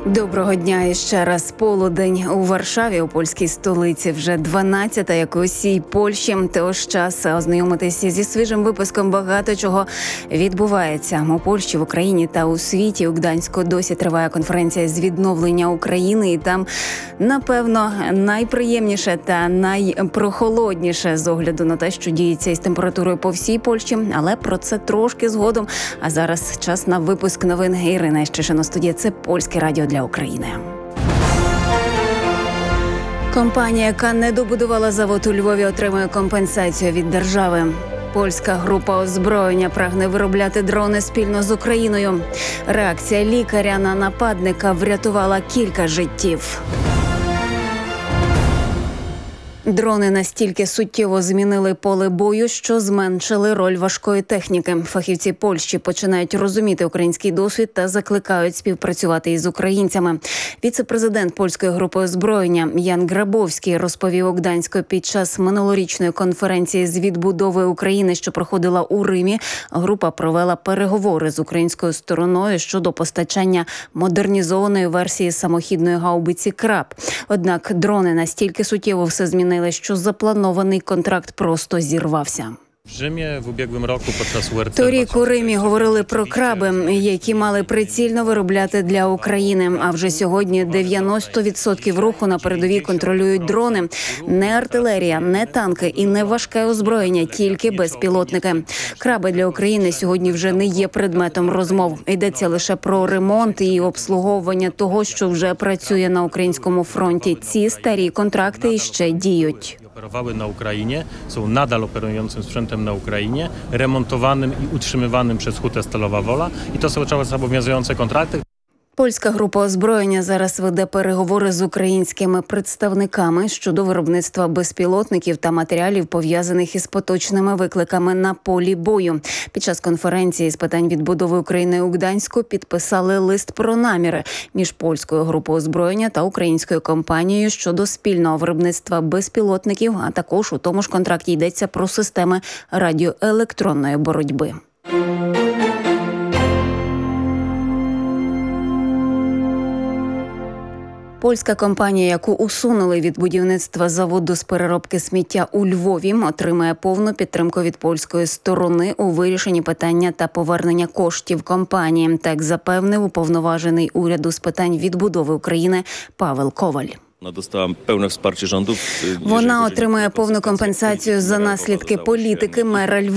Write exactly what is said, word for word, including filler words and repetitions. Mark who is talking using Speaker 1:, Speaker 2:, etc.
Speaker 1: Доброго дня і ще раз полудень. У Варшаві, у польській столиці, вже дванадцята, як у усій Польщі. Тож час ознайомитися зі свіжим випуском. Багато чого відбувається у Польщі, в Україні та у світі. У Гданську досі триває конференція з відновлення України. І там, напевно, найприємніше та найпрохолодніше з огляду на те, що діється із температурою по всій Польщі. Але про це трошки згодом. А зараз час на випуск новин. Ірина Щишина, студія. Це Польське радіо для України. Компанія, яка не добудувала завод у Львові, отримує компенсацію від держави. Польська група озброєння прагне виробляти дрони спільно з Україною. Реакція лікаря на нападника врятувала кілька життів. Дрони настільки суттєво змінили поле бою, що зменшили роль важкої техніки. Фахівці Польщі починають розуміти український досвід та закликають співпрацювати із українцями. Віце-президент польської групи озброєння Ян Грабовський розповів у Гданську під час минулорічної конференції з відбудови України, що проходила у Римі. Група провела переговори з українською стороною щодо постачання модернізованої версії самохідної гаубиці «Краб». Однак дрони настільки суттєво все змінили, що запланований контракт просто зірвався. Торік у Римі говорили про краби, які мали прицільно виробляти для України. А вже сьогодні дев'яносто відсотків руху на передовій контролюють дрони. Не артилерія, не танки і не важке озброєння, тільки безпілотники. Краби для України сьогодні вже не є предметом розмов. Йдеться лише про ремонт і обслуговування того, що вже працює на українському фронті. Ці старі контракти іще діють.
Speaker 2: Operowały na Ukrainie, są nadal operującym sprzętem na Ukrainie, remontowanym i utrzymywanym przez Hutę Stalowa Wola i to są cały czas obowiązujące kontrakty.
Speaker 1: Польська група озброєння зараз веде переговори з українськими представниками щодо виробництва безпілотників та матеріалів, пов'язаних із поточними викликами на полі бою. Під час конференції з питань відбудови України у Гданську підписали лист про наміри між польською групою озброєння та українською компанією щодо спільного виробництва безпілотників, а також у тому ж контракті йдеться про системи радіоелектронної боротьби. Польська компанія, яку усунули від будівництва заводу з переробки сміття у Львові, отримає повну підтримку від польської сторони у вирішенні питання та повернення коштів компанії, так запевнив уповноважений уряду з питань відбудови України Павел Коваль. Вона отримує повну компенсацію за наслідки політики мера Львова.